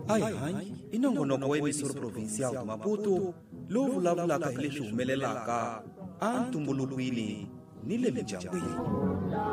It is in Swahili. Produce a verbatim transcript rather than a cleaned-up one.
Ai hai, inongonoko wa emisoro provincial de Maputo, lowu vulavulaka hi leswi humelelaka a ntumbulukweni ni le mindyangwini.